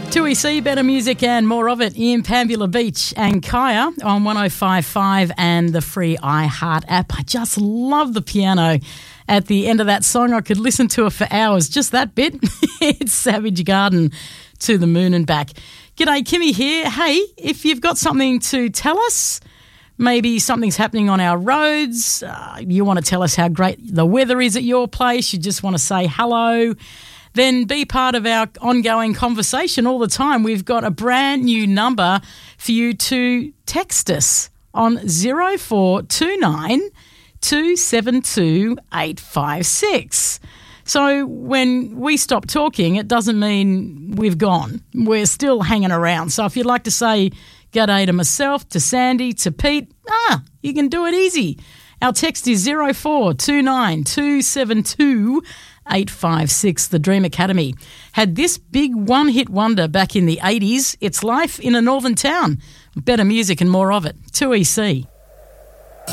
2EC, better music and more of it in Pambula Beach and Kaya on 105.5 and the free iHeart app. I just love the piano at the end of that song. I could listen to it for hours, just that bit. It's Savage Garden, To the Moon and Back. G'day, Kimmy here. Hey, if you've got something to tell us, maybe something's happening on our roads, you want to tell us how great the weather is at your place, you just want to say hello, then be part of our ongoing conversation all the time. We've got a brand new number for you to text us on 0429 272 856. So when we stop talking, it doesn't mean we've gone. We're still hanging around. So if you'd like to say g'day to myself, to Sandy, to Pete, you can do it easy. Our text is 0429 272 856. The Dream Academy had this big one-hit wonder back in the 80s. It's Life in a Northern Town. Better music and more of it. 2EC.